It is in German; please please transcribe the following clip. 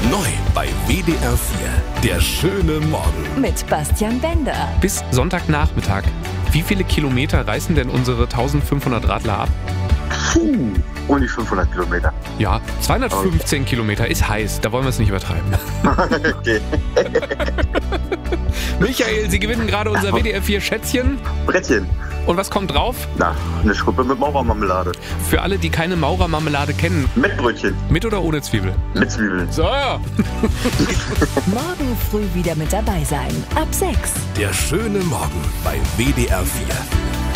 Neu bei WDR 4. Der schöne Morgen. Mit Bastian Bender. Bis Sonntagnachmittag. Wie viele Kilometer reißen denn unsere 1500 Radler ab? Um die 500 Kilometer. Ja, 215 Kilometer ist heiß. Da wollen wir es nicht übertreiben. Okay. Michael, Sie gewinnen gerade unser WDR 4 Schätzchen. Brettchen. Und was kommt drauf? Na, eine Schruppe mit Maurermarmelade. Für alle, die keine Maurermarmelade kennen. Mit Brötchen. Mit oder ohne Zwiebel? Mit Zwiebeln. So. Morgen früh wieder mit dabei sein. Ab 6. Der schöne Morgen bei WDR 4.